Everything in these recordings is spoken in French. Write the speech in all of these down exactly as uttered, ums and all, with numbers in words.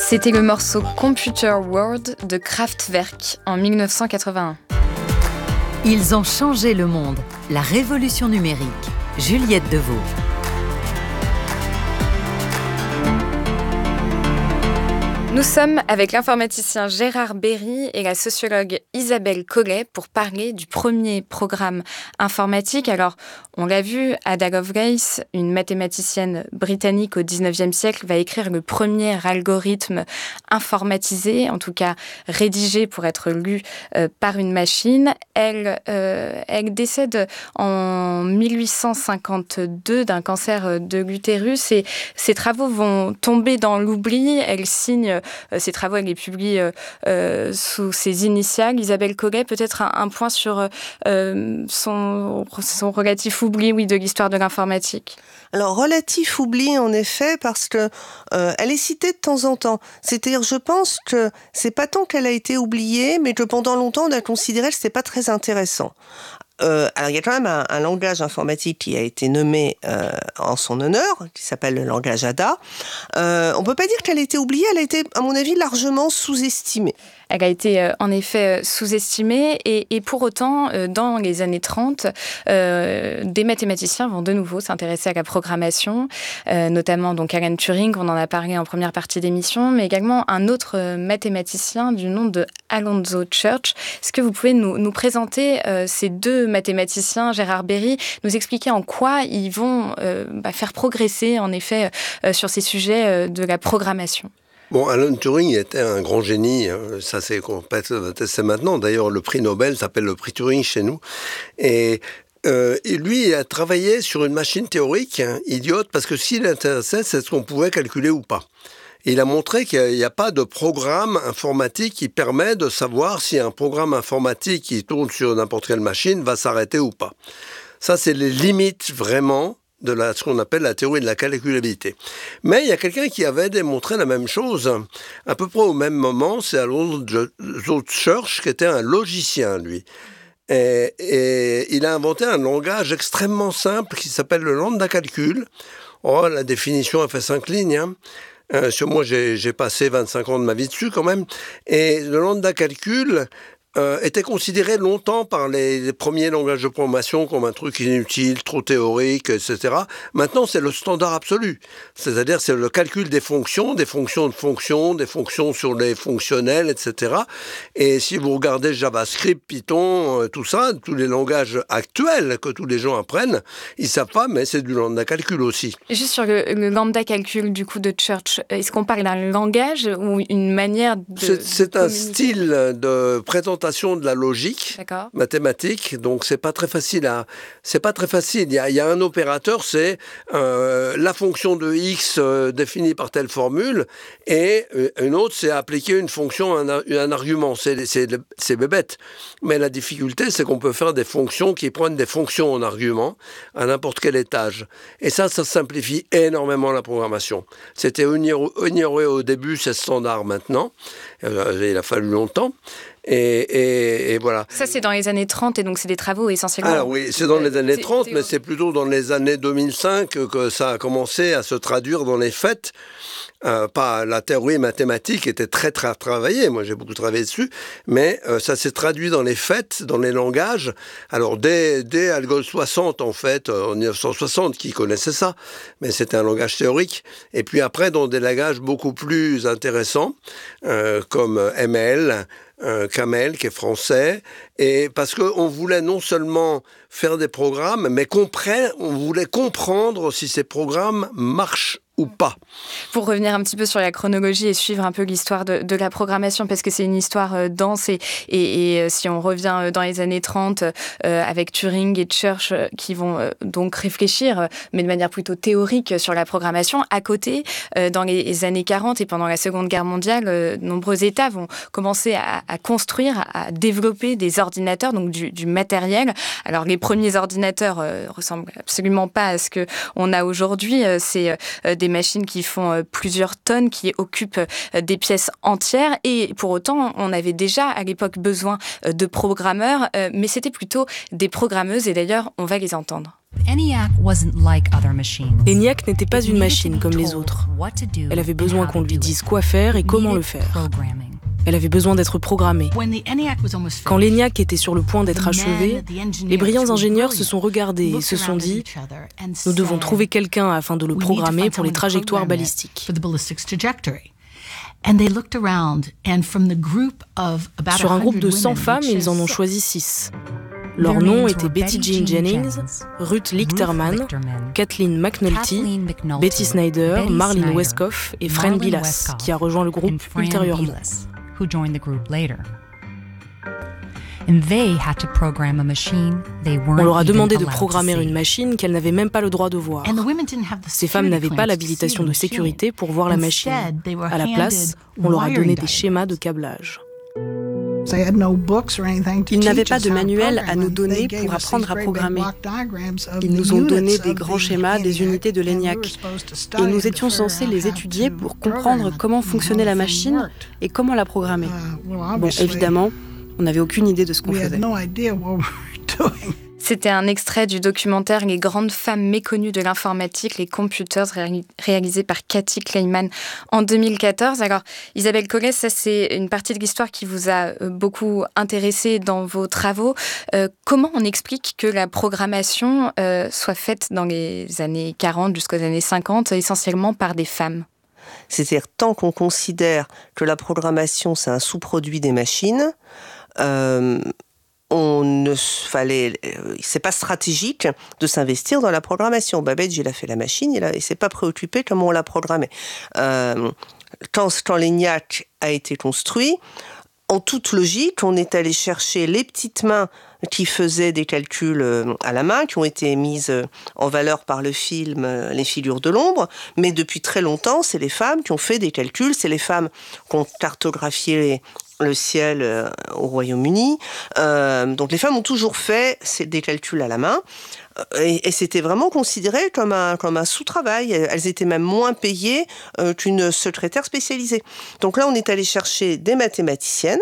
C'était le morceau Computer World de Kraftwerk en dix-neuf cent quatre-vingt-un. Ils ont changé le monde. La révolution numérique. Juliette Deveau. Nous sommes avec l'informaticien Gérard Berry et la sociologue Isabelle Collet pour parler du premier programme informatique. Alors, on l'a vu, Ada Lovelace, une mathématicienne britannique au dix-neuvième siècle, va écrire le premier algorithme informatisé, en tout cas rédigé pour être lu euh, par une machine. Elle, euh, elle décède en mille huit cent cinquante-deux d'un cancer de l'utérus et ses travaux vont tomber dans l'oubli. Elle signe Ces travaux, elle les publie euh, sous ses initiales. Isabelle Collet, peut-être un, un point sur euh, son, son relatif oubli oui, de l'histoire de l'informatique. Alors, relatif oubli, en effet, parce que euh, elle est citée de temps en temps. C'est-à-dire, je pense que c'est pas tant qu'elle a été oubliée, mais que pendant longtemps, on a considéré que c'était pas très intéressant. Euh, alors, il y a quand même un, un langage informatique qui a été nommé euh, en son honneur, qui s'appelle le langage Ada. Euh, on ne peut pas dire qu'elle a été oubliée, elle a été, à mon avis, largement sous-estimée. Elle a été euh, en effet sous-estimée et, et pour autant, euh, dans les années trente, euh, des mathématiciens vont de nouveau s'intéresser à la programmation, euh, notamment donc Alan Turing, on en a parlé en première partie d'émission, mais également un autre euh, mathématicien du nom de Alonzo Church. Est-ce que vous pouvez nous, nous présenter euh, ces deux mathématiciens, Gérard Berry, nous expliquer en quoi ils vont euh, bah, faire progresser en effet euh, sur ces sujets euh, de la programmation? Bon, Alan Turing était un grand génie, ça c'est c'est maintenant. D'ailleurs, le prix Nobel s'appelle le prix Turing chez nous. Et, euh, et lui, il a travaillé sur une machine théorique, hein, idiote, parce que s'il intéressait, c'est ce qu'on pouvait calculer ou pas. Et il a montré qu'il n'y a pas de programme informatique qui permet de savoir si un programme informatique qui tourne sur n'importe quelle machine va s'arrêter ou pas. Ça, c'est les limites vraiment de la, ce qu'on appelle la théorie de la calculabilité. Mais il y a quelqu'un qui avait démontré la même chose à peu près au même moment, c'est Alonzo Church, qui était un logicien, lui. Et, et il a inventé un langage extrêmement simple qui s'appelle le lambda calcul. Oh, la définition a fait cinq lignes, hein. Euh, sur moi, j'ai, j'ai passé vingt-cinq ans de ma vie dessus quand même. Et le lambda calcul Euh, était considéré longtemps par les, les premiers langages de programmation comme un truc inutile, trop théorique, et cetera. Maintenant, c'est le standard absolu. C'est-à-dire, c'est le calcul des fonctions, des fonctions de fonctions, des fonctions sur les fonctionnels, et cetera. Et si vous regardez JavaScript, Python, euh, tout ça, tous les langages actuels que tous les gens apprennent, ils savent pas, mais c'est du lambda calcul aussi. Juste sur le, le lambda calcul du coup de Church, est-ce qu'on parle d'un langage ou une manière de C'est, c'est un style de présentation de la logique D'accord. mathématique, donc c'est pas très facile à, c'est pas très facile. Il y a, il y a un opérateur, c'est euh, la fonction de x euh, définie par telle formule, et euh, une autre, c'est appliquer une fonction, un, un argument. C'est, c'est, c'est bébête. Mais la difficulté, c'est qu'on peut faire des fonctions qui prennent des fonctions en argument à n'importe quel étage. Et ça, ça simplifie énormément la programmation. C'était ignoré au début, c'est standard maintenant. Il a fallu longtemps. Et, et, et voilà. Ça, c'est dans les années trente, et donc c'est des travaux essentiellement... Alors oui, c'est dans les années thé- trente, théo- mais c'est plutôt dans les années deux mille cinq que ça a commencé à se traduire dans les faits. Euh, pas la théorie mathématique était très très travaillée, moi j'ai beaucoup travaillé dessus, mais euh, ça s'est traduit dans les faits, dans les langages. Alors dès, dès Algol soixante en fait, en dix-neuf cent soixante, qui connaissait ça, mais c'était un langage théorique. Et puis après dans des langages beaucoup plus intéressants, euh, comme M L, Euh, Camel, qui est français, et parce qu'on voulait non seulement faire des programmes, mais comprendre, on voulait comprendre si ces programmes marchent ou pas. Pour revenir un petit peu sur la chronologie et suivre un peu l'histoire de, de la programmation, parce que c'est une histoire euh, dense, et, et, et si on revient euh, dans les années trente, euh, avec Turing et Church euh, qui vont euh, donc réfléchir, euh, mais de manière plutôt théorique, sur la programmation. À côté, euh, dans les, les années quarante et pendant la Seconde Guerre mondiale, euh, de nombreux États vont commencer à, à construire, à développer des ordinateurs, donc du, du matériel. Alors les premiers ordinateurs euh, ressemblent absolument pas à ce qu'on a aujourd'hui. Euh, c'est euh, des machines qui font euh, plusieurs tonnes, qui occupent euh, des pièces entières, et pour autant, on avait déjà à l'époque besoin euh, de programmeurs, euh, mais c'était plutôt des programmeuses, et d'ailleurs, on va les entendre. ENIAC n'était pas une machine comme les autres. Elle avait besoin qu'on lui dise quoi faire et comment le faire. Elle avait besoin d'être programmée. Quand l'ENIAC était sur le point d'être achevé, les brillants ingénieurs se sont regardés et se sont dit « Nous devons trouver quelqu'un afin de le programmer pour les trajectoires balistiques. » Sur un groupe de cent femmes, ils en ont choisi six. Leurs noms étaient Betty Jean Jennings, Ruth Lichterman, Kathleen McNulty, Betty Snyder, Marlene Westcott et Fran Gillas, qui a rejoint le groupe ultérieurement. On leur a demandé de programmer une machine qu'elles n'avaient même pas le droit de voir. Ces femmes n'avaient pas l'habilitation de sécurité pour voir la machine. À la place, on leur a donné des schémas de câblage. Ils n'avaient pas de manuel à nous donner pour apprendre à programmer. Ils nous ont donné des grands schémas des unités de l'ENIAC. Et nous étions censés les étudier pour comprendre comment fonctionnait la machine et comment la programmer. Bon, évidemment, on n'avait aucune idée de ce qu'on faisait. C'était un extrait du documentaire Les grandes femmes méconnues de l'informatique, les computers, réalisé par Cathy Kleiman en deux mille quatorze. Alors, Isabelle Collet, ça c'est une partie de l'histoire qui vous a beaucoup intéressée dans vos travaux. Euh, comment on explique que la programmation euh, soit faite dans les années quarante jusqu'aux années cinquante, essentiellement par des femmes ? C'est-à-dire, tant qu'on considère que la programmation, c'est un sous-produit des machines, euh, on ne fallait, c'est pas stratégique de s'investir dans la programmation. Babbage, il a fait la machine, il, a, il s'est pas préoccupé comment on la programmait. Euh, quand, quand l'ENIAC a été construit, en toute logique, on est allé chercher les petites mains qui faisaient des calculs à la main, qui ont été mises en valeur par le film Les Figures de l'ombre, mais depuis très longtemps, c'est les femmes qui ont fait des calculs, c'est les femmes qui ont cartographié le ciel euh, au Royaume-Uni. Euh, donc les femmes ont toujours fait des calculs à la main. Et, et c'était vraiment considéré comme un, comme un sous-travail. Elles étaient même moins payées euh, qu'une secrétaire spécialisée. Donc là, on est allé chercher des mathématiciennes.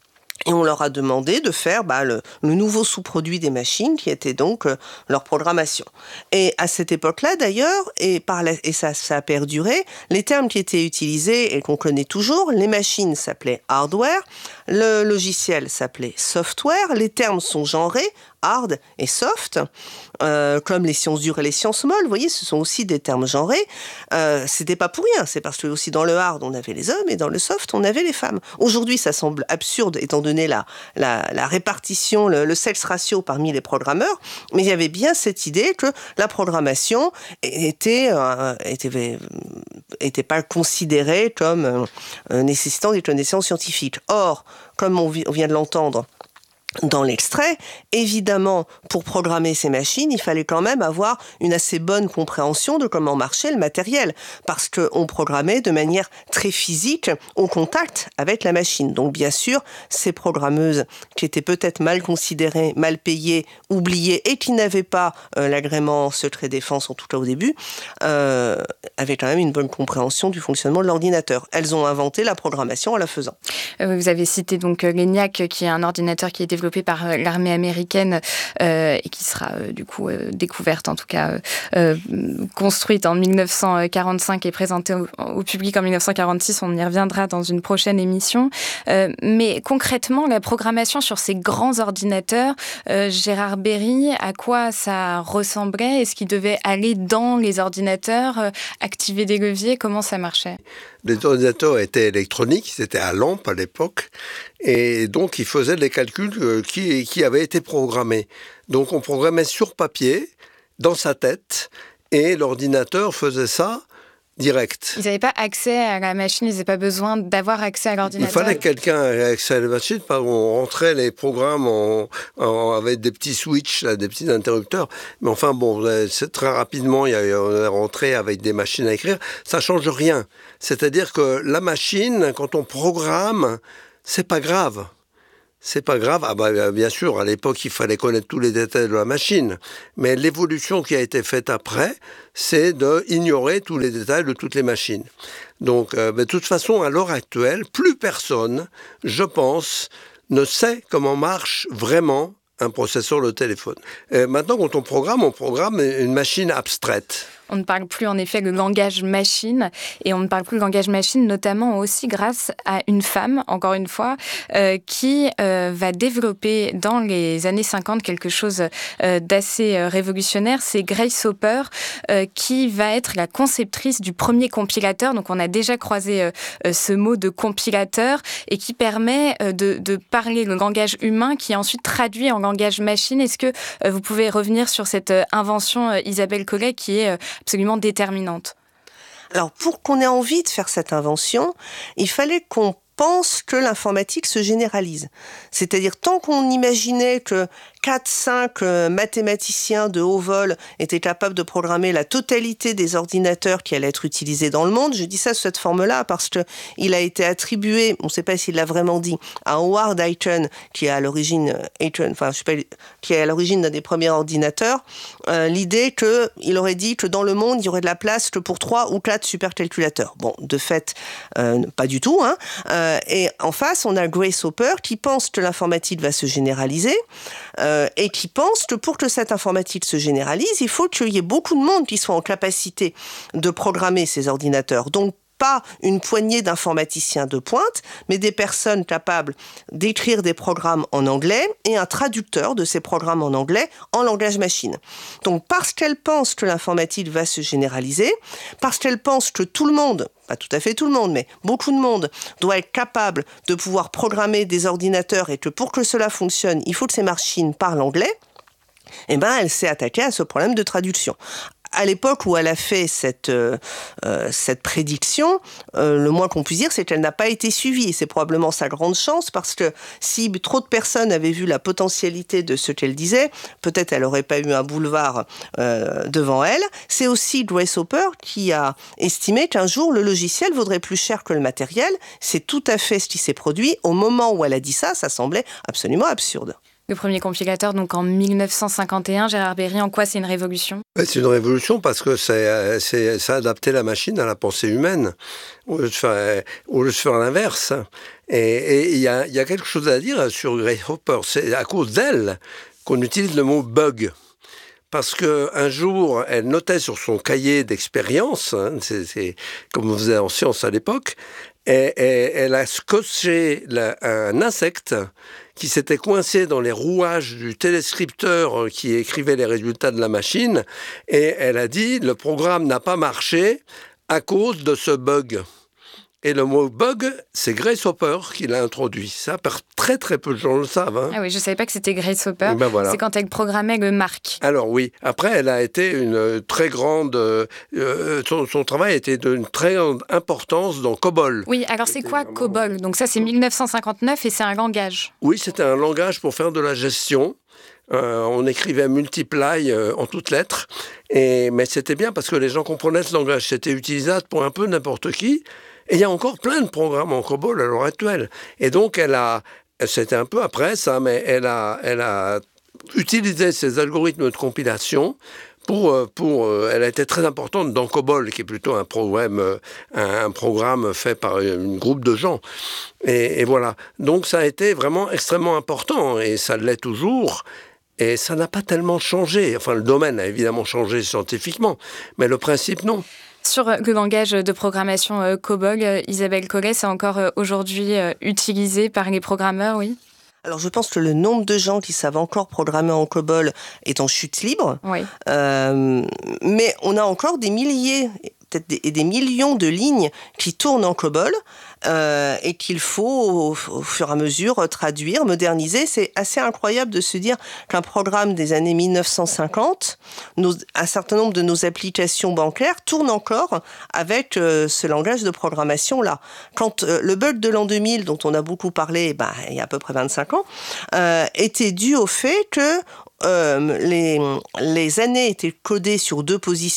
Et on leur a demandé de faire bah, le, le nouveau sous-produit des machines, qui était donc euh, leur programmation. Et à cette époque-là, d'ailleurs, et, par la, et ça, ça a perduré, les termes qui étaient utilisés et qu'on connaît toujours, les machines s'appelaient hardware, le logiciel s'appelait software, les termes sont genrés, hard et soft, euh, comme les sciences dures et les sciences molles, vous voyez, ce sont aussi des termes genrés. Euh, c'était pas pour rien, c'est parce que aussi dans le hard, on avait les hommes et dans le soft, on avait les femmes. Aujourd'hui, ça semble absurde, étant donné la, la, la répartition, le, le sex ratio parmi les programmeurs, mais il y avait bien cette idée que la programmation était, euh, était, était pas considérée comme euh, nécessitant des connaissances scientifiques. Or, comme on, on vient de l'entendre, dans l'extrait, évidemment, pour programmer ces machines, il fallait quand même avoir une assez bonne compréhension de comment marchait le matériel, parce qu'on programmait de manière très physique, au contact avec la machine. Donc bien sûr, ces programmeuses qui étaient peut-être mal considérées, mal payées, oubliées, et qui n'avaient pas euh, l'agrément secret défense, en tout cas au début, euh, avaient quand même une bonne compréhension du fonctionnement de l'ordinateur. Elles ont inventé la programmation en la faisant. Vous avez cité donc l'ENIAC, qui est un ordinateur qui est développé par l'armée américaine euh, et qui sera euh, du coup euh, découverte, en tout cas euh, construite en dix-neuf cent quarante-cinq et présentée au, au public en dix-neuf cent quarante-six. On y reviendra dans une prochaine émission. Euh, mais concrètement, la programmation sur ces grands ordinateurs, euh, Gérard Berry, à quoi ça ressemblait ? Est-ce qu'il devait aller dans les ordinateurs, euh, activer des leviers ? Comment ça marchait ? Les ordinateurs étaient électroniques, c'était à lampe à l'époque, et donc ils faisaient des calculs qui, qui avaient été programmés. Donc on programmait sur papier, dans sa tête, et l'ordinateur faisait ça direct. Ils n'avaient pas accès à la machine, ils n'avaient pas besoin d'avoir accès à l'ordinateur. Il fallait que quelqu'un ait accès à la machine, parce qu'on rentrait les programmes en, en, avec des petits switches, là, des petits interrupteurs. Mais enfin bon, c'est très rapidement, il y a, on est rentré avec des machines à écrire. Ça ne change rien. C'est-à-dire que la machine, quand on programme, c'est pas grave. C'est pas grave. Ah bah, bien sûr, à l'époque, il fallait connaître tous les détails de la machine. Mais l'évolution qui a été faite après, c'est d'ignorer tous les détails de toutes les machines. Donc, euh, de toute façon, à l'heure actuelle, plus personne, je pense, ne sait comment marche vraiment un processeur de téléphone. Et maintenant, quand on programme, on programme une machine abstraite. On ne parle plus en effet le langage machine et on ne parle plus le langage machine notamment aussi grâce à une femme, encore une fois, euh, qui euh, va développer dans les années cinquante quelque chose euh, d'assez euh, révolutionnaire. C'est Grace Hopper euh, qui va être la conceptrice du premier compilateur. Donc on a déjà croisé euh, ce mot de compilateur et qui permet euh, de, de parler le langage humain qui est ensuite traduit en langage machine. Est-ce que euh, vous pouvez revenir sur cette euh, invention, euh, Isabelle Collet, qui est euh, absolument déterminante? Alors, pour qu'on ait envie de faire cette invention, il fallait qu'on pense que l'informatique se généralise. C'est-à-dire, tant qu'on imaginait que quatre cinq euh, mathématiciens de haut vol étaient capables de programmer la totalité des ordinateurs qui allaient être utilisés dans le monde, je dis ça sous cette forme-là parce que il a été attribué, on ne sait pas s'il l'a vraiment dit, à Howard Ayton, qui est à l'origine, Ayton, enfin, je sais pas, qui est à l'origine d'un des premiers ordinateurs, euh, l'idée qu'il aurait dit que dans le monde, il y aurait de la place que pour trois ou quatre supercalculateurs. Bon, de fait, euh, pas du tout, hein. Euh, et en face, on a Grace Hopper qui pense que l'informatique va se généraliser euh, et qui pense que pour que cette informatique se généralise, il faut qu'il y ait beaucoup de monde qui soit en capacité de programmer ces ordinateurs. Donc, pas une poignée d'informaticiens de pointe, mais des personnes capables d'écrire des programmes en anglais et un traducteur de ces programmes en anglais en langage machine. Donc, parce qu'elle pense que l'informatique va se généraliser, parce qu'elle pense que tout le monde, pas tout à fait tout le monde, mais beaucoup de monde doit être capable de pouvoir programmer des ordinateurs et que pour que cela fonctionne, il faut que ces machines parlent anglais, eh ben, elle s'est attaquée à ce problème de traduction. À l'époque où elle a fait cette, euh, euh, cette prédiction, euh, le moins qu'on puisse dire, c'est qu'elle n'a pas été suivie. Et c'est probablement sa grande chance, parce que si trop de personnes avaient vu la potentialité de ce qu'elle disait, peut-être elle n'aurait pas eu un boulevard euh, devant elle. C'est aussi Grace Hopper qui a estimé qu'un jour, le logiciel vaudrait plus cher que le matériel. C'est tout à fait ce qui s'est produit. Au moment où elle a dit ça, ça semblait absolument absurde. Le premier compilateur, donc en mille neuf cent cinquante et un, Gérard Berry, en quoi c'est une révolution? C'est une révolution parce que c'est, c'est, ça a adapté la machine à la pensée humaine, au lieu de faire, au lieu de faire l'inverse. Et il y a, y a quelque chose à dire sur Grace Hopper. C'est à cause d'elle qu'on utilise le mot « bug ». Parce qu'un jour, elle notait sur son cahier d'expérience, hein, c'est, c'est comme on faisait en sciences à l'époque, et, et elle a scotché la, un insecte qui s'était coincé dans les rouages du téléscripteur qui écrivait les résultats de la machine, et elle a dit « le programme n'a pas marché à cause de ce bug ». Et le mot « bug », c'est Grace Hopper qui l'a introduit. Ça, très très peu de gens le savent. Hein. Ah oui, je ne savais pas que c'était Grace Hopper. Ben voilà. C'est quand elle programmait le Marc. Alors oui, après elle a été une très grande... Euh, son, son travail a été d'une très grande importance dans COBOL. Oui, alors c'est quoi vraiment... COBOL? Donc ça c'est mille neuf cent cinquante-neuf et c'est un langage. Oui, c'était un langage pour faire de la gestion. Euh, on écrivait multiply euh, en toutes lettres, et, mais c'était bien parce que les gens comprenaient ce langage. C'était utilisable pour un peu n'importe qui. Et il y a encore plein de programmes en COBOL à l'heure actuelle. Et donc, elle a, c'était un peu après ça, mais elle a, elle a utilisé ces algorithmes de compilation pour, pour, elle a été très importante dans COBOL, qui est plutôt un programme, un, un programme fait par un groupe de gens. Et, et voilà. Donc, ça a été vraiment extrêmement important, et ça l'est toujours. Et ça n'a pas tellement changé. Enfin, le domaine a évidemment changé scientifiquement, mais le principe, non. Sur le langage de programmation euh, COBOL, euh, Isabelle Collet, c'est encore euh, aujourd'hui euh, utilisé par les programmeurs, oui? Alors, je pense que le nombre de gens qui savent encore programmer en COBOL est en chute libre. Oui. Euh, mais on a encore des milliers, peut-être des, et des millions de lignes qui tournent en COBOL euh, et qu'il faut, au, au fur et à mesure, traduire, moderniser. C'est assez incroyable de se dire qu'un programme des années mille neuf cent cinquante, nos, un certain nombre de nos applications bancaires tournent encore avec euh, ce langage de programmation-là. Quand euh, le bug de l'an deux mille, dont on a beaucoup parlé ben, il y a à peu près vingt-cinq ans, euh, était dû au fait que euh, les, les années étaient codées sur deux positions,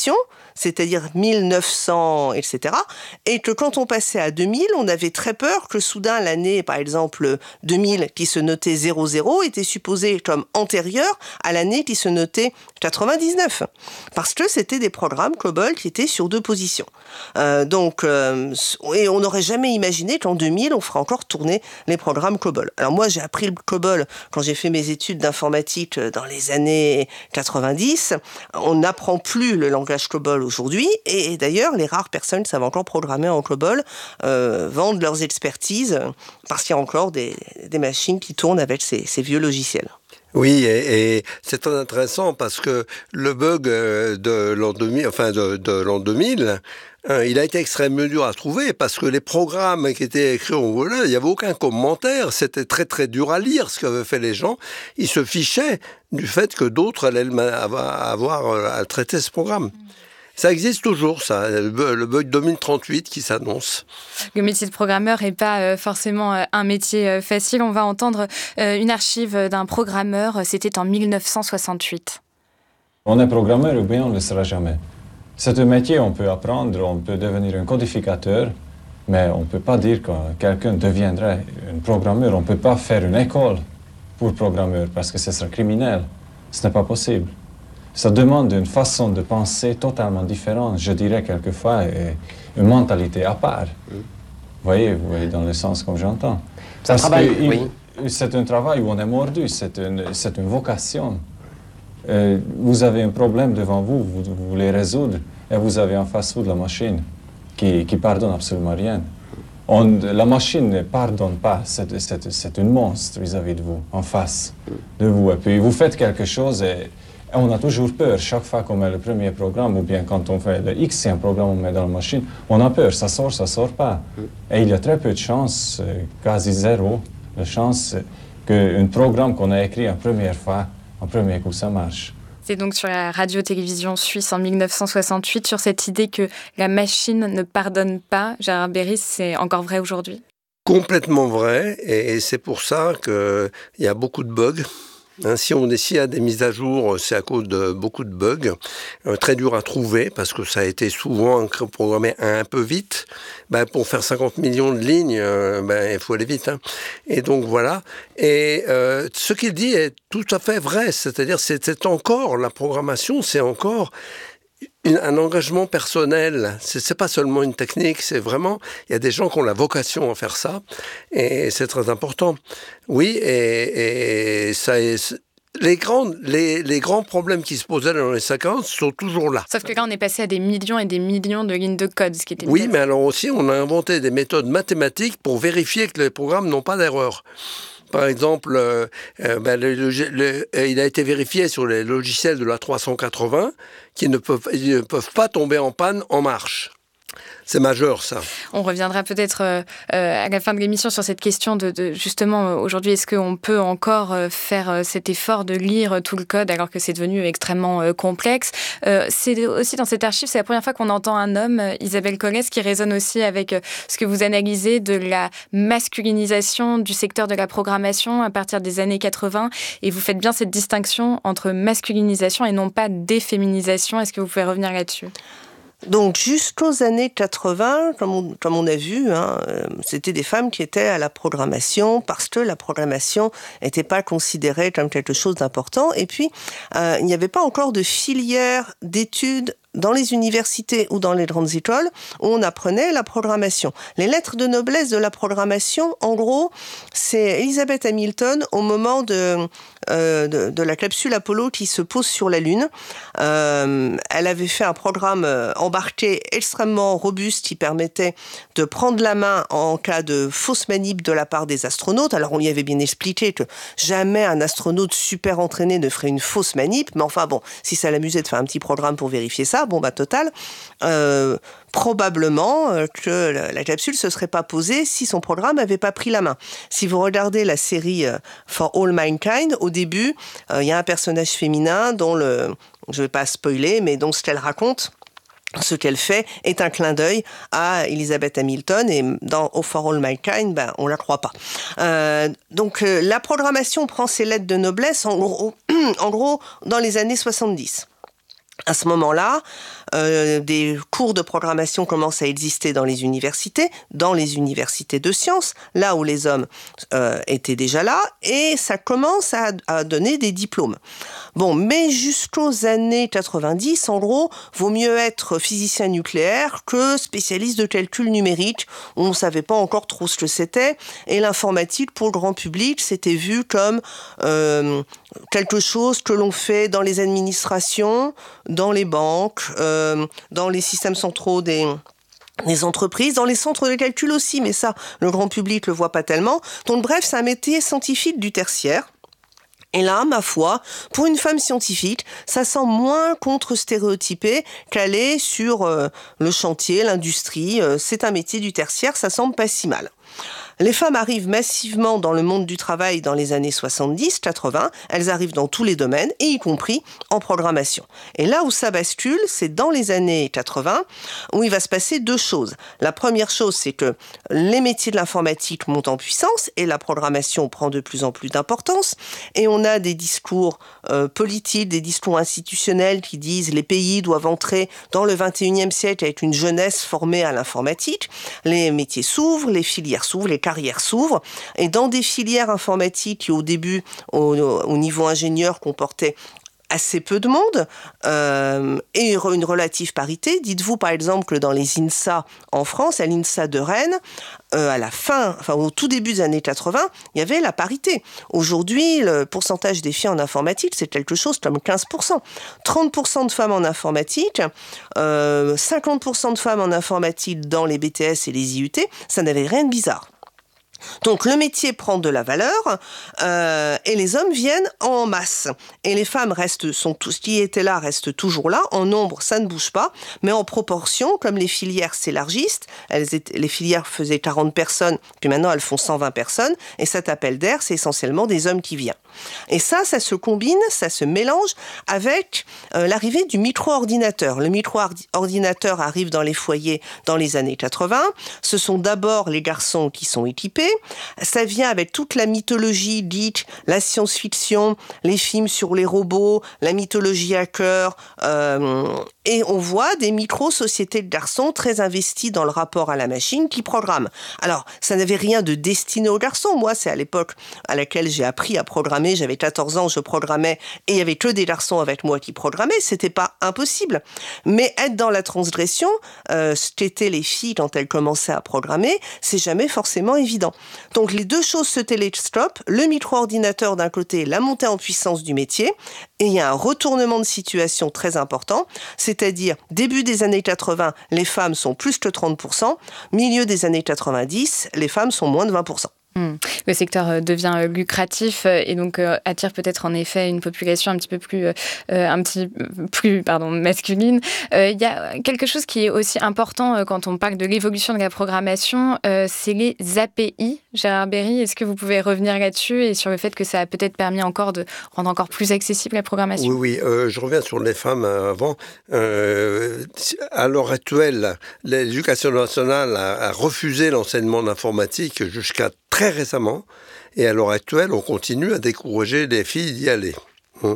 c'est-à-dire mille neuf cents, et cetera. Et que quand on passait à deux mille, on avait très peur que soudain l'année, par exemple deux mille, qui se notait zéro zéro, était supposée comme antérieure à l'année qui se notait quatre-vingt-dix-neuf. Parce que c'était des programmes COBOL qui étaient sur deux positions. Euh, donc, euh, et on n'aurait jamais imaginé qu'en deux mille, on ferait encore tourner les programmes COBOL. Alors moi, j'ai appris le COBOL quand j'ai fait mes études d'informatique dans les années quatre-vingt-dix. On n'apprend plus le langage COBOL aujourd'hui, et d'ailleurs, les rares personnes qui savent encore programmer en COBOL euh, vendent leurs expertises parce qu'il y a encore des, des machines qui tournent avec ces, ces vieux logiciels. Oui, et, et c'est très intéressant parce que le bug de l'an deux mille, enfin de, de l'an deux mille, hein, il a été extrêmement dur à trouver parce que les programmes qui étaient écrits en anglais, il n'y avait aucun commentaire. C'était très très dur à lire ce qu'avaient fait les gens. Ils se fichaient du fait que d'autres allaient avoir à traiter ce programme. Ça existe toujours, ça, le bug deux mille trente-huit qui s'annonce. Le métier de programmeur n'est pas euh, forcément euh, un métier euh, facile. On va entendre euh, une archive d'un programmeur, c'était en mille neuf cent soixante-huit. On est programmeur ou bien on ne le sera jamais. C'est un métier, on peut apprendre, on peut devenir un codificateur, mais on ne peut pas dire que quelqu'un deviendrait un programmeur. On ne peut pas faire une école pour programmeur parce que ce serait criminel. Ce n'est pas possible. Ça demande une façon de penser totalement différente, je dirais quelquefois, et une mentalité à part. Vous voyez, vous voyez dans le sens comme j'entends. C'est un travail, il, oui. C'est un travail où on est mordu, c'est une, c'est une vocation. Euh, vous avez un problème devant vous, vous, vous voulez résoudre, et vous avez en face vous de la machine qui, qui pardonne absolument rien. On, la machine ne pardonne pas, c'est, c'est, c'est une monstre vis-à-vis de vous, en face de vous. Et puis vous faites quelque chose et Et on a toujours peur, chaque fois qu'on met le premier programme, ou bien quand on fait le X, un programme on met dans la machine, on a peur, ça sort, ça sort pas. Et il y a très peu de chance, quasi zéro, de chance qu'un programme qu'on a écrit en première fois, en premier coup, ça marche. C'est donc sur la radio-télévision suisse en mille neuf cent soixante-huit, sur cette idée que la machine ne pardonne pas. Gérard Berry, c'est encore vrai aujourd'hui ? Complètement vrai, et c'est pour ça qu'il y a beaucoup de bugs. Hein, si on s'il y a des mises à jour, c'est à cause de beaucoup de bugs, euh, très dur à trouver, parce que ça a été souvent programmé un peu vite. Ben, pour faire cinquante millions de lignes, euh, ben, il faut aller vite. Hein. Et donc voilà. Et euh, ce qu'il dit est tout à fait vrai, c'est-à-dire c'est, c'est encore, la programmation, c'est encore Une, un engagement personnel, c'est, c'est pas seulement une technique, c'est vraiment, il y a des gens qui ont la vocation à faire ça, et c'est très important. Oui, et, et ça est, les, grandes, les, les grands problèmes qui se posaient dans les cinquante sont toujours là. Sauf que là, on est passé à des millions et des millions de lignes de code, ce qui était Oui, mais alors aussi, on a inventé des méthodes mathématiques pour vérifier que les programmes n'ont pas d'erreur. Par exemple, euh, ben le, le, le, il a été vérifié sur les logiciels de la trois cent quatre-vingts qui ne peuvent, ils ne peuvent pas tomber en panne en marche. C'est majeur, ça. On reviendra peut-être euh, à la fin de l'émission sur cette question de, de justement, aujourd'hui, est-ce qu'on peut encore faire cet effort de lire tout le code alors que c'est devenu extrêmement euh, complexe. Euh, c'est aussi dans cette archive, c'est la première fois qu'on entend un homme, Isabelle Collet, qui résonne aussi avec ce que vous analysez de la masculinisation du secteur de la programmation à partir des années quatre-vingts. Et vous faites bien cette distinction entre masculinisation et non pas déféminisation. Est-ce que vous pouvez revenir là-dessus ? Donc jusqu'aux années quatre-vingts, comme on, comme on a vu, hein, euh, c'était des femmes qui étaient à la programmation parce que la programmation n'était pas considérée comme quelque chose d'important. Et puis, euh, il n'y avait pas encore de filière d'études dans les universités ou dans les grandes écoles où on apprenait la programmation. Les lettres de noblesse de la programmation, en gros, c'est Elizabeth Hamilton au moment de, euh, de, de la capsule Apollo qui se pose sur la Lune. Euh, elle avait fait un programme embarqué extrêmement robuste qui permettait de prendre la main en cas de fausse manip de la part des astronautes. Alors on lui avait bien expliqué que jamais un astronaute super entraîné ne ferait une fausse manip, mais enfin bon, si ça l'amusait de faire un petit programme pour vérifier ça, bon bah total, euh, probablement que la, la capsule se serait pas posée si son programme avait pas pris la main. Si vous regardez la série euh, For All Mankind, au début, il euh, y a un personnage féminin dont le, je vais pas spoiler, mais dont ce qu'elle raconte, ce qu'elle fait est un clin d'œil à Elizabeth Hamilton, et dans Oh For All Mankind, ben, on la croit pas. Euh, donc euh, la programmation prend ses lettres de noblesse en gros, en gros dans les années soixante-dix. À ce moment-là, euh, des cours de programmation commencent à exister dans les universités, dans les universités de sciences, là où les hommes euh, étaient déjà là, et ça commence à, à donner des diplômes. Bon, mais jusqu'aux années quatre-vingt-dix, en gros, vaut mieux être physicien nucléaire que spécialiste de calcul numérique. On ne savait pas encore trop ce que c'était, et l'informatique, pour le grand public, c'était vu comme euh, quelque chose que l'on fait dans les administrations, dans les banques, euh, dans les systèmes centraux des, des entreprises, dans les centres de calcul aussi, mais ça, le grand public le voit pas tellement. Donc bref, c'est un métier scientifique du tertiaire. Et là, ma foi, pour une femme scientifique, ça semble moins contre-stéréotypé qu'aller sur euh, le chantier, l'industrie. Euh, c'est un métier du tertiaire, ça semble pas si mal. Les femmes arrivent massivement dans le monde du travail dans les années soixante-dix quatre-vingts. Elles arrivent dans tous les domaines, et y compris en programmation. Et là où ça bascule, c'est dans les années quatre-vingts, où il va se passer deux choses. La première chose, c'est que les métiers de l'informatique montent en puissance, et la programmation prend de plus en plus d'importance. Et on a des discours euh, politiques, des discours institutionnels qui disent les pays doivent entrer dans le vingt et unième siècle avec une jeunesse formée à l'informatique. Les métiers s'ouvrent, les filières s'ouvrent, les carrières s'ouvrent, et dans des filières informatiques qui au début, au, au niveau ingénieur, comportaient assez peu de monde, euh, et une relative parité. Dites-vous par exemple que dans les INSA en France, à l'INSA de Rennes, euh, à la fin, enfin au tout début des années quatre-vingts, il y avait la parité. Aujourd'hui, le pourcentage des filles en informatique, c'est quelque chose comme quinze pour cent. trente pour cent de femmes en informatique, euh, cinquante pour cent de femmes en informatique dans les B T S et les I U T, ça n'avait rien de bizarre. Donc le métier prend de la valeur euh, et les hommes viennent en masse. Et les femmes restent, sont tous qui étaient là restent toujours là. En nombre, ça ne bouge pas, mais en proportion, comme les filières s'élargissent, elles étaient, les filières faisaient quarante personnes, puis maintenant elles font cent vingt personnes. Et cet appel d'air, c'est essentiellement des hommes qui viennent. Et ça, ça se combine, ça se mélange avec euh, l'arrivée du micro-ordinateur. Le micro-ordinateur arrive dans les foyers dans les années quatre-vingts. Ce sont d'abord les garçons qui sont équipés. Ça vient avec toute la mythologie geek, la science-fiction, les films sur les robots, la mythologie hacker. Euh, et on voit des micro-sociétés de garçons très investis dans le rapport à la machine qui programment. Alors, ça n'avait rien de destiné aux garçons. Moi, c'est à l'époque à laquelle j'ai appris à programmer. J'avais quatorze ans, je programmais, et il y avait que des garçons avec moi qui programmaient. C'était pas impossible. Mais être dans la transgression, euh, ce qu'étaient les filles quand elles commençaient à programmer, c'est jamais forcément évident. Donc les deux choses se télescopent, le micro-ordinateur d'un côté, la montée en puissance du métier, et il y a un retournement de situation très important, c'est-à-dire début des années quatre-vingts, les femmes sont plus que trente pour cent, milieu des années quatre-vingt-dix, les femmes sont moins de vingt pour cent. Mmh. Le secteur devient lucratif et donc euh, attire peut-être en effet une population un petit peu plus, euh, un petit plus pardon, masculine. Il euh, y a quelque chose qui est aussi important euh, quand on parle de l'évolution de la programmation, euh, c'est les A P I. Gérard Berry, est-ce que vous pouvez revenir là-dessus et sur le fait que ça a peut-être permis encore de rendre encore plus accessible la programmation ? Oui, oui. Euh, je reviens sur les femmes avant. Euh, à l'heure actuelle, l'éducation nationale a, a refusé l'enseignement d'informatique jusqu'à très récemment, et à l'heure actuelle, on continue à décourager les filles d'y aller, hein,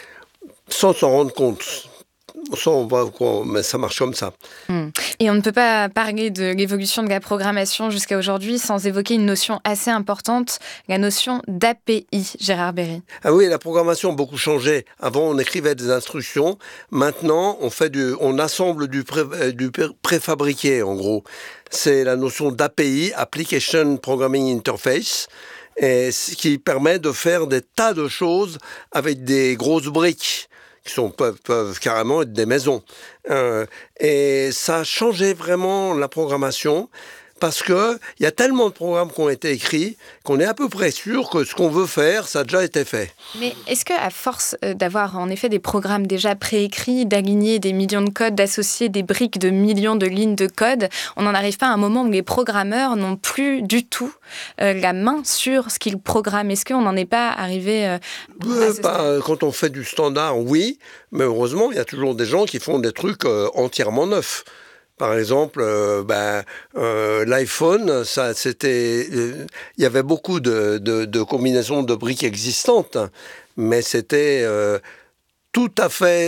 sans s'en rendre compte. Ça, on va, mais ça marche comme ça. Mmh. Et on ne peut pas parler de l'évolution de la programmation jusqu'à aujourd'hui sans évoquer une notion assez importante, la notion d'A P I, Gérard Berry. Ah oui, la programmation a beaucoup changé. Avant, on écrivait des instructions. Maintenant, on, fait du, on assemble du, pré, du préfabriqué, en gros. C'est la notion d'A P I, Application Programming Interface, et ce qui permet de faire des tas de choses avec des grosses briques qui sont, peuvent, peuvent carrément être des maisons. Euh, et ça a changé vraiment la programmation parce qu'il y a tellement de programmes qui ont été écrits qu'on est à peu près sûr que ce qu'on veut faire, ça a déjà été fait. Mais est-ce qu'à force d'avoir en effet des programmes déjà préécrits, d'aligner des millions de codes, d'associer des briques de millions de lignes de code, on n'en arrive pas à un moment où les programmeurs n'ont plus du tout euh, la main sur ce qu'ils programment ? Est-ce qu'on n'en est pas arrivé euh, euh, pas, Quand on fait du standard, oui, mais heureusement, il y a toujours des gens qui font des trucs euh, entièrement neufs. Par exemple, euh, ben, euh, l'iPhone, ça, c'était, il euh, y avait beaucoup de, de, de combinaisons de briques existantes, mais c'était euh, tout à fait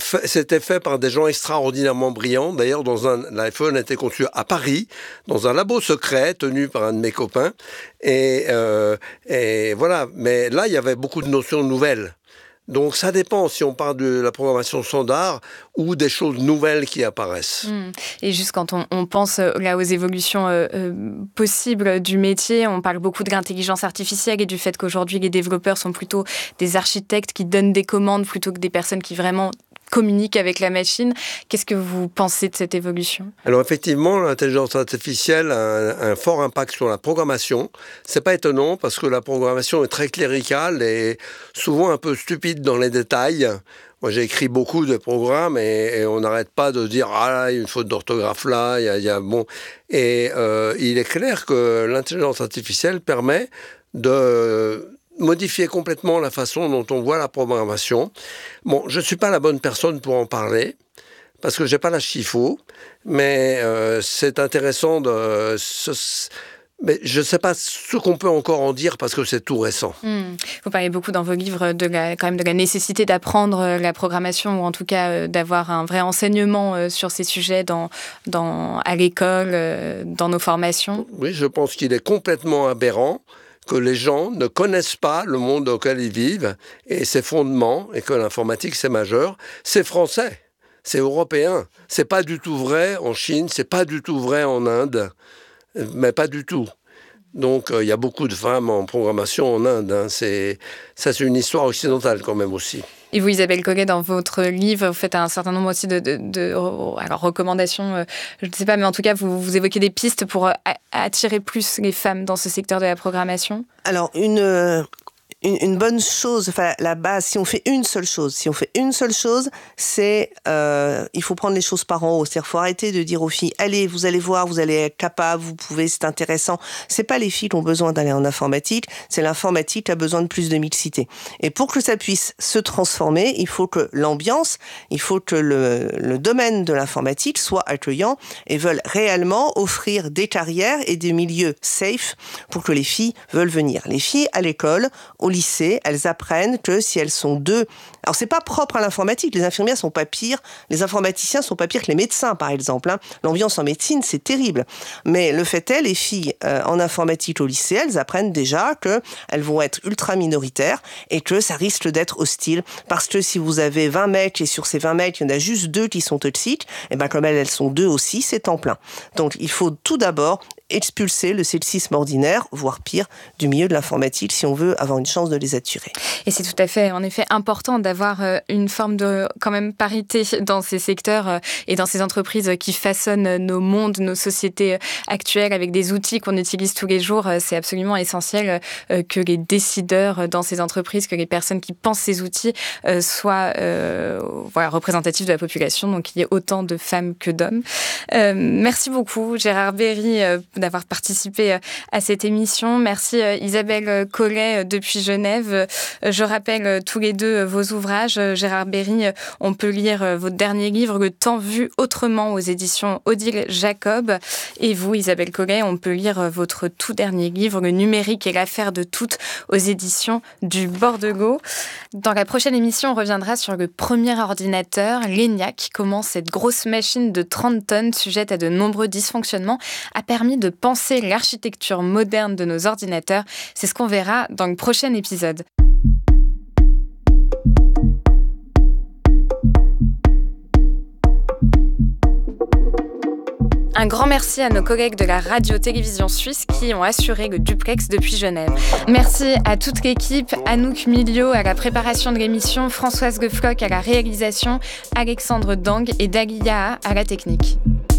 fait, c'était fait par des gens extraordinairement brillants. D'ailleurs, dans un, l'iPhone a été conçu à Paris, dans un labo secret tenu par un de mes copains. Et, euh, et voilà. Mais là, il y avait beaucoup de notions nouvelles. Donc ça dépend si on parle de la programmation standard ou des choses nouvelles qui apparaissent. Mmh. Et juste quand on, on pense là aux évolutions euh, euh, possibles du métier, on parle beaucoup de l'intelligence artificielle et du fait qu'aujourd'hui les développeurs sont plutôt des architectes qui donnent des commandes plutôt que des personnes qui vraiment communiquent avec la machine. Qu'est-ce que vous pensez de cette évolution ? Alors effectivement, l'intelligence artificielle a un, un fort impact sur la programmation. C'est pas étonnant parce que la programmation est très cléricale et souvent un peu stupide dans les détails. Moi, j'ai écrit beaucoup de programmes et, et on n'arrête pas de dire « Ah là, il y a une faute d'orthographe là, il y a, il y a bon... » Et euh, il est clair que l'intelligence artificielle permet de modifier complètement la façon dont on voit la programmation. Bon, je ne suis pas la bonne personne pour en parler, parce que je n'ai pas l'âge qu'il faut, mais euh, c'est intéressant de... Ce, mais je ne sais pas ce qu'on peut encore en dire, parce que c'est tout récent. Mmh. Vous parlez beaucoup dans vos livres de la, quand même de la nécessité d'apprendre la programmation, ou en tout cas euh, d'avoir un vrai enseignement euh, sur ces sujets dans, dans, à l'école, euh, dans nos formations. Oui, je pense qu'il est complètement aberrant que les gens ne connaissent pas le monde dans lequel ils vivent et ses fondements, et que l'informatique, c'est majeur. C'est français, c'est européen. C'est pas du tout vrai en Chine, c'est pas du tout vrai en Inde, mais pas du tout. Donc, il euh, y a beaucoup de femmes en programmation en Inde. Hein. C'est, ça, c'est une histoire occidentale quand même aussi. Et vous, Isabelle Collet, dans votre livre, vous faites un certain nombre aussi de, de, de alors, recommandations, euh, je ne sais pas, mais en tout cas, vous, vous évoquez des pistes pour euh, attirer plus les femmes dans ce secteur de la programmation. Alors, une... Euh... Une, une bonne chose, enfin la base, si on fait une seule chose, si on fait une seule chose, c'est euh, il faut prendre les choses par en haut. C'est-à-dire, faut arrêter de dire aux filles, allez, vous allez voir, vous allez être capable, vous pouvez, c'est intéressant. C'est pas les filles qui ont besoin d'aller en informatique, c'est l'informatique qui a besoin de plus de mixité. Et pour que ça puisse se transformer, il faut que l'ambiance, il faut que le, le domaine de l'informatique soit accueillant et veulent réellement offrir des carrières et des milieux safe pour que les filles veulent venir. Les filles à l'école, au lycée, elles apprennent que si elles sont deux... Alors, c'est pas propre à l'informatique. Les infirmières sont pas pires. Les informaticiens sont pas pires que les médecins, par exemple. Hein. L'ambiance en médecine, c'est terrible. Mais le fait est, les filles euh, en informatique au lycée, elles apprennent déjà qu'elles vont être ultra minoritaires et que ça risque d'être hostile. Parce que si vous avez vingt mecs et sur ces vingt mecs, il y en a juste deux qui sont toxiques, et ben comme elles, elles sont deux aussi, c'est temps plein. Donc, il faut tout d'abord expulser le sexisme ordinaire, voire pire, du milieu de l'informatique si on veut avoir une chance de les attirer. Et c'est tout à fait, en effet, important d'avoir euh, une forme de, quand même, parité dans ces secteurs euh, et dans ces entreprises qui façonnent nos mondes, nos sociétés actuelles avec des outils qu'on utilise tous les jours. C'est absolument essentiel euh, que les décideurs dans ces entreprises, que les personnes qui pensent ces outils euh, soient euh, voilà, représentatifs de la population, donc qu'il y ait autant de femmes que d'hommes. Euh, merci beaucoup, Gérard Berry, euh, d'avoir participé à cette émission. Merci Isabelle Collet depuis Genève. Je rappelle tous les deux vos ouvrages. Gérard Berry, on peut lire votre dernier livre, Le temps vu autrement, aux éditions Odile Jacob. Et vous, Isabelle Collet, on peut lire votre tout dernier livre, Le numérique et l'affaire de toutes, aux éditions du Bordeaux. Dans la prochaine émission, on reviendra sur le premier ordinateur, l'ENIAC, comment cette grosse machine de trente tonnes, sujette à de nombreux dysfonctionnements, a permis de penser l'architecture moderne de nos ordinateurs. C'est ce qu'on verra dans le prochain épisode. Un grand merci à nos collègues de la radio-télévision suisse qui ont assuré le duplex depuis Genève. Merci à toute l'équipe, Anouk Milio à la préparation de l'émission, Françoise Lefloc à la réalisation, Alexandre Dang et Dalia à la technique.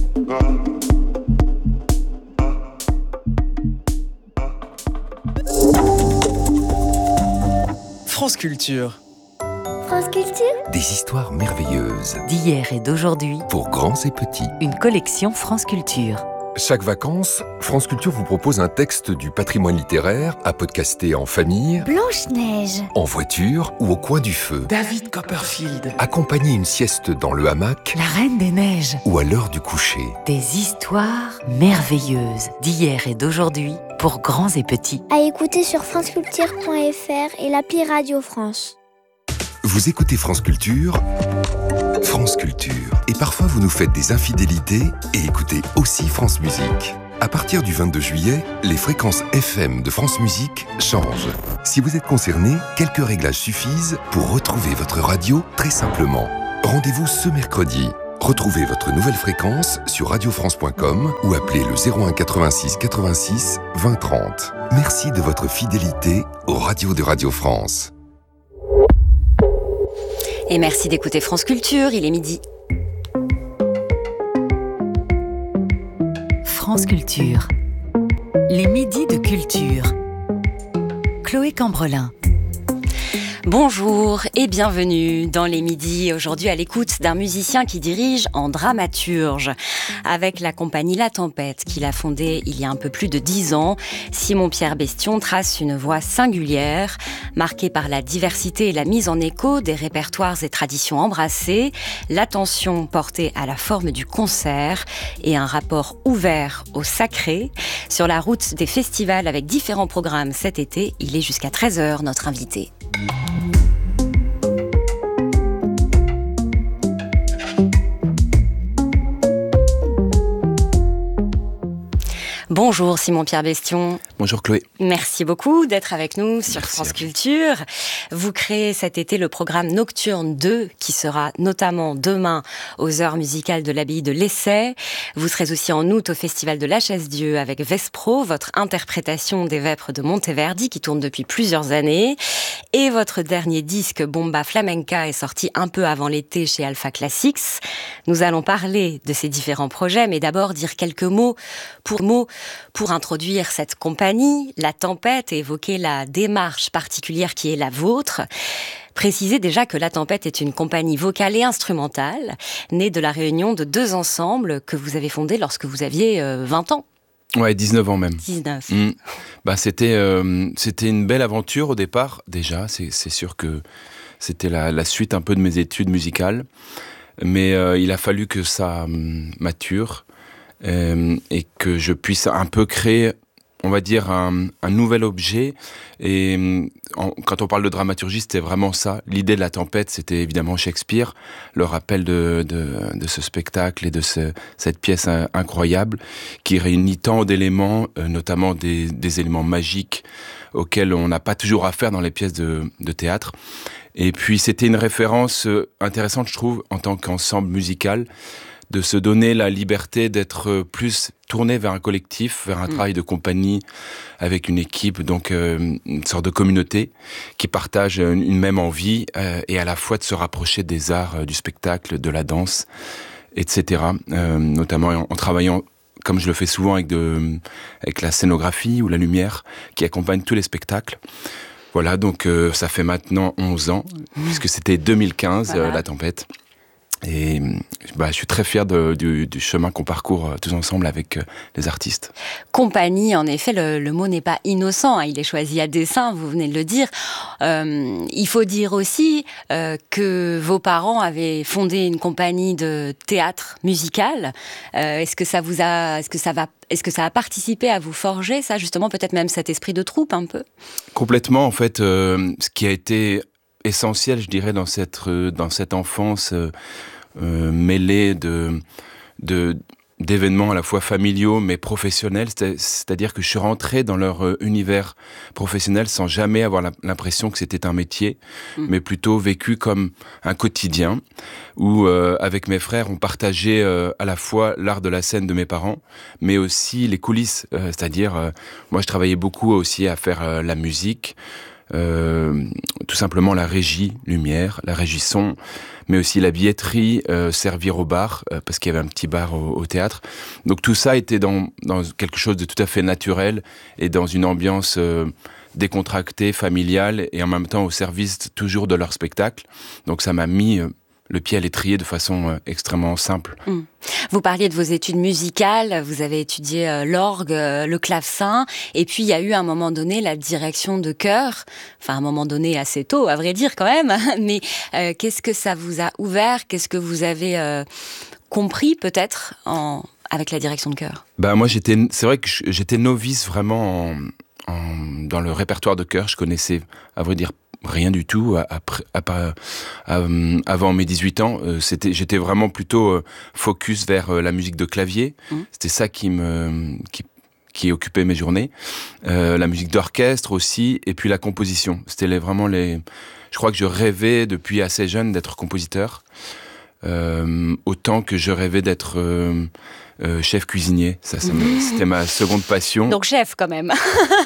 France Culture. France Culture. Des histoires merveilleuses. D'hier et d'aujourd'hui. Pour grands et petits. Une collection France Culture. Chaque vacances, France Culture vous propose un texte du patrimoine littéraire à podcaster en famille, Blanche-Neige, en voiture ou au coin du feu. David Copperfield. Accompagner une sieste dans le hamac, La Reine des Neiges. Ou à l'heure du coucher. Des histoires merveilleuses d'hier et d'aujourd'hui pour grands et petits. À écouter sur franceculture point f r et l'appli Radio France. Vous écoutez France Culture France Culture. Et parfois, vous nous faites des infidélités et écoutez aussi France Musique. À partir du vingt-deux juillet, les fréquences F M de France Musique changent. Si vous êtes concerné, quelques réglages suffisent pour retrouver votre radio très simplement. Rendez-vous ce mercredi. Retrouvez votre nouvelle fréquence sur radio france point com ou appelez le zéro un quatre-vingt-six quatre-vingt-six vingt trente. Merci de votre fidélité aux radios de Radio France. Et merci d'écouter France Culture, il est midi. France Culture. Les midis de culture. Chloé Cambrelin. Bonjour et bienvenue dans les midis, aujourd'hui à l'écoute d'un musicien qui dirige en dramaturge. Avec la compagnie La Tempête, qu'il a fondée il y a un peu plus de dix ans, Simon-Pierre Bestion trace une voix singulière, marquée par la diversité et la mise en écho des répertoires et traditions embrassées, l'attention portée à la forme du concert et un rapport ouvert au sacré. Sur la route des festivals avec différents programmes cet été, il est jusqu'à treize heures notre invité. Bonjour Simon-Pierre Bestion. Bonjour Chloé. Merci beaucoup d'être avec nous sur Merci France Culture. Vous créez cet été le programme Nocturne deux qui sera notamment demain aux heures musicales de l'abbaye de l'Essai. Vous serez aussi en août au Festival de la Chaise-Dieu avec Vespro, votre interprétation des Vêpres de Monteverdi qui tourne depuis plusieurs années. Et votre dernier disque Bomba Flamenca est sorti un peu avant l'été chez Alpha Classics. Nous allons parler de ces différents projets, mais d'abord dire quelques mots pour mots pour introduire cette compagnie, La Tempête, et évoquer la démarche particulière qui est la vôtre. Précisez déjà que La Tempête est une compagnie vocale et instrumentale, née de la réunion de deux ensembles que vous avez fondés lorsque vous aviez euh, vingt ans. Ouais, dix-neuf ans même. dix-neuf. Mmh. Bah, c'était, euh, c'était une belle aventure au départ, déjà. C'est, c'est sûr que c'était la, la suite un peu de mes études musicales. Mais euh, il a fallu que ça hum, mature. Euh, et que je puisse un peu créer, on va dire, un, un nouvel objet. Et en, quand on parle de dramaturgie, c'était vraiment ça. L'idée de La Tempête, c'était évidemment Shakespeare, le rappel de, de, de ce spectacle et de ce, cette pièce incroyable qui réunit tant d'éléments, euh, notamment des, des éléments magiques auxquels on n'a pas toujours affaire dans les pièces de, de théâtre. Et puis c'était une référence intéressante, je trouve, en tant qu'ensemble musical, de se donner la liberté d'être plus tourné vers un collectif, vers un mmh. travail de compagnie avec une équipe, donc euh, une sorte de communauté qui partage une, une même envie euh, et à la fois de se rapprocher des arts, euh, du spectacle, de la danse, et cetera. Euh, notamment en, en travaillant, comme je le fais souvent, avec, de, avec la scénographie ou la lumière qui accompagne tous les spectacles. Voilà, donc euh, ça fait maintenant onze ans, mmh. puisque c'était deux mille quinze, voilà. euh, La Tempête. Et bah, je suis très fier de, du, du chemin qu'on parcourt euh, tous ensemble avec euh, les artistes. Compagnie, en effet, le, le mot n'est pas innocent, hein, il est choisi à dessein, vous venez de le dire. Euh, il faut dire aussi euh, que vos parents avaient fondé une compagnie de théâtre musical. Euh, est-ce que ça vous a, est-ce que ça va, est-ce que ça a participé à vous forger ça, justement, peut-être même cet esprit de troupe un peu ? Complètement, en fait, euh, ce qui a été essentiel, je dirais, dans cette, euh, dans cette enfance euh, euh, mêlée de, de, d'événements à la fois familiaux mais professionnels, c'est, c'est-à-dire que je suis rentré dans leur euh, univers professionnel sans jamais avoir la, l'impression que c'était un métier, mmh. mais plutôt vécu comme un quotidien où, euh, avec mes frères, on partageait euh, à la fois l'art de la scène de mes parents, mais aussi les coulisses, euh, c'est-à-dire, euh, moi je travaillais beaucoup aussi à faire euh, la musique, Euh, tout simplement la régie lumière, la régie son, mais aussi la billetterie, euh, servir au bar, euh, parce qu'il y avait un petit bar au, au théâtre. Donc tout ça était dans, dans quelque chose de tout à fait naturel et dans une ambiance euh, décontractée, familiale et en même temps au service toujours de leur spectacle. Donc ça m'a mis euh, le pied à l'étrier de façon euh, extrêmement simple. Mmh. Vous parliez de vos études musicales, vous avez étudié euh, l'orgue, euh, le clavecin, et puis il y a eu à un moment donné la direction de chœur, enfin à un moment donné assez tôt, à vrai dire quand même, mais euh, qu'est-ce que ça vous a ouvert, qu'est-ce que vous avez euh, compris peut-être en, avec la direction de chœur ? Bah moi j'étais, c'est vrai que j'étais novice vraiment en, en, dans le répertoire de chœur, je connaissais à vrai dire rien du tout. Après, à, à, à, avant mes dix-huit ans, euh, c'était, j'étais vraiment plutôt euh, focus vers euh, la musique de clavier. Mmh. C'était ça qui me, qui, qui occupait mes journées. Euh, la musique d'orchestre aussi, et puis la composition. C'était les, vraiment les. Je crois que je rêvais depuis assez jeune d'être compositeur, euh, autant que je rêvais d'être euh, euh, chef cuisinier. Ça, ça me, c'était ma seconde passion. Donc chef quand même.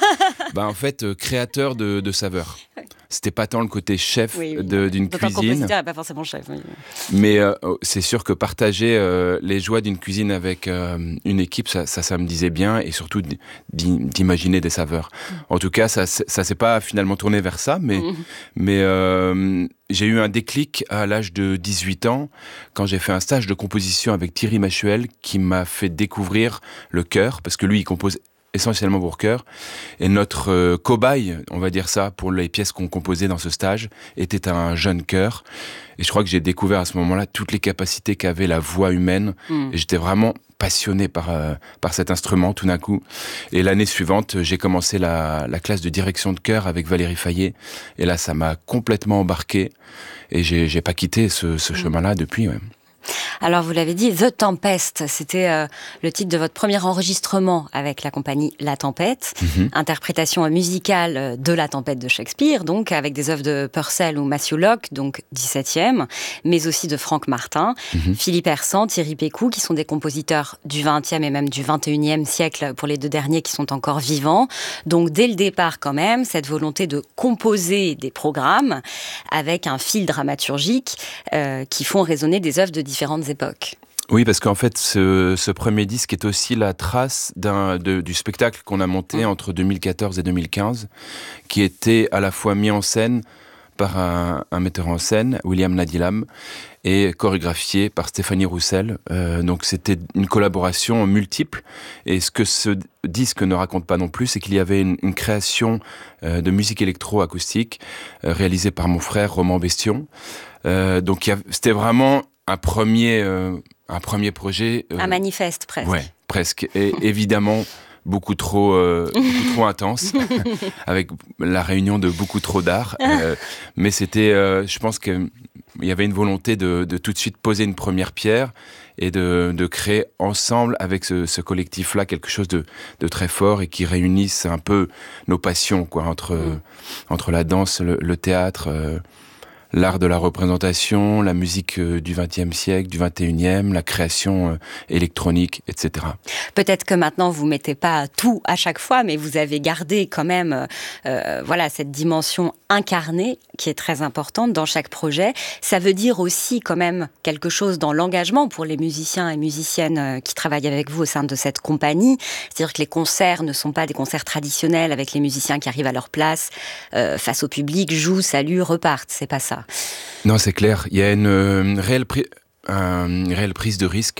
Bah en fait, euh, créateur de, de saveurs. Oui. C'était pas tant le côté chef oui, oui. De, d'une donc cuisine. Compositeur, pas forcément chef. Oui. Mais euh, c'est sûr que partager euh, les joies d'une cuisine avec euh, une équipe, ça, ça, ça me disait bien, et surtout d'imaginer des saveurs. Mmh. En tout cas, ça, ça s'est pas finalement tourné vers ça, mais, mmh. mais euh, j'ai eu un déclic à l'âge de dix-huit ans, quand j'ai fait un stage de composition avec Thierry Machuel, qui m'a fait découvrir le chœur, parce que lui, il compose essentiellement pour chœur. Et notre euh, cobaye, on va dire ça, pour les pièces qu'on composait dans ce stage, était un jeune chœur. Et je crois que j'ai découvert à ce moment-là toutes les capacités qu'avait la voix humaine. Mmh. Et j'étais vraiment passionné par, euh, par cet instrument tout d'un coup. Et l'année suivante, j'ai commencé la, la classe de direction de chœur avec Valérie Fayet. Et là, ça m'a complètement embarqué. Et j'ai, j'ai pas quitté ce, ce mmh. chemin-là depuis, ouais. Alors, vous l'avez dit, The Tempest, c'était euh, le titre de votre premier enregistrement avec la compagnie La Tempête, mm-hmm. interprétation musicale de La Tempête de Shakespeare, donc avec des œuvres de Purcell ou Matthew Locke, donc dix-septième, mais aussi de Franck Martin, mm-hmm. Philippe Hersant, Thierry Pécou, qui sont des compositeurs du vingtième et même du vingt et unième siècle, pour les deux derniers qui sont encore vivants. Donc, dès le départ, quand même, cette volonté de composer des programmes avec un fil dramaturgique euh, qui font résonner des œuvres de différentes époques. Oui, parce qu'en fait, ce, ce premier disque est aussi la trace d'un, de, du spectacle qu'on a monté mmh. entre deux mille quatorze et deux mille quinze, qui était à la fois mis en scène par un, un metteur en scène, William Nadilam, et chorégraphié par Stéphanie Roussel. Euh, donc c'était une collaboration multiple. Et ce que ce disque ne raconte pas non plus, c'est qu'il y avait une, une création euh, de musique électro-acoustique euh, réalisée par mon frère Roman Bestion. Euh, donc il y a, c'était vraiment un premier, euh, un premier projet. Euh, un manifeste, presque. Ouais, presque. Et évidemment, beaucoup trop, euh, beaucoup trop intense, avec la réunion de beaucoup trop d'art. Euh, mais c'était, euh, je pense qu'il y avait une volonté de, de tout de suite poser une première pierre et de, de créer ensemble avec ce, ce collectif-là quelque chose de, de très fort et qui réunisse un peu nos passions, quoi, entre, mmh. entre la danse, le, le théâtre, euh, l'art de la représentation, la musique euh, du vingtième siècle, du vingt et unième, la création euh, électronique, et cetera. Peut-être que maintenant vous mettez pas tout à chaque fois, mais vous avez gardé quand même, euh, voilà, cette dimension incarnée qui est très importante dans chaque projet. Ça veut dire aussi quand même quelque chose dans l'engagement pour les musiciens et musiciennes euh, qui travaillent avec vous au sein de cette compagnie. C'est-à-dire que les concerts ne sont pas des concerts traditionnels avec les musiciens qui arrivent à leur place, euh, face au public, jouent, saluent, repartent. C'est pas ça. Non, c'est clair. Il y a une, une, réelle, pri- une réelle prise de risque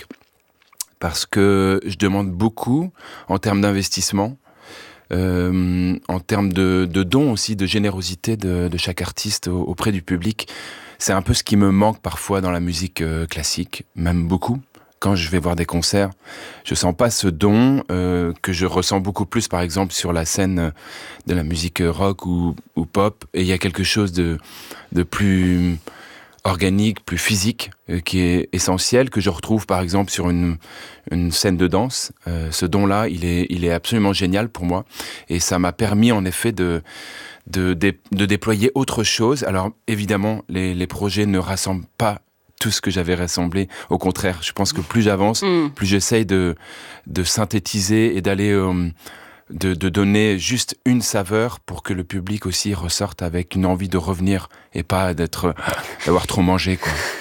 parce que je demande beaucoup en termes d'investissement, euh, en termes de, de dons aussi, de générosité de, de chaque artiste auprès du public. C'est un peu ce qui me manque parfois dans la musique euh, classique, même beaucoup. Quand je vais voir des concerts, je sens pas ce don euh, que je ressens beaucoup plus, par exemple, sur la scène de la musique rock ou, ou pop. Et il y a quelque chose de, de plus organique, plus physique, euh, qui est essentiel, que je retrouve, par exemple, sur une, une scène de danse. Euh, ce don-là, il est, il est absolument génial pour moi. Et ça m'a permis, en effet, de... De, de, de déployer autre chose. Alors, évidemment, les, les projets ne rassemblent pas tout ce que j'avais rassemblé. Au contraire, je pense que plus j'avance, mmh. plus j'essaye de, de synthétiser et d'aller... Euh, de, de donner juste une saveur pour que le public aussi ressorte avec une envie de revenir et pas d'être, d'avoir trop mangé, quoi.